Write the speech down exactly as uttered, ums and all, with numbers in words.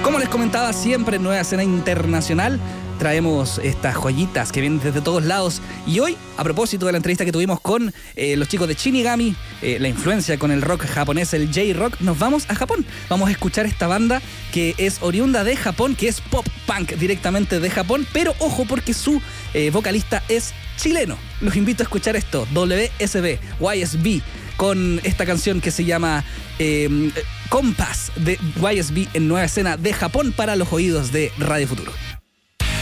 Como les comentaba, siempre en Nueva Escena Internacional traemos estas joyitas que vienen desde todos lados. Y hoy, a propósito de la entrevista que tuvimos con eh, los chicos de Shinigami, eh, la influencia con el rock japonés, el J-Rock, nos vamos a Japón. Vamos a escuchar esta banda que es oriunda de Japón, que es pop punk directamente de Japón, pero ojo porque su eh, vocalista es chileno. Los invito a escuchar esto, W S B, Y S B, con esta canción que se llama eh, Compass de Y S B en Nueva Escena de Japón para los oídos de Radio Futuro.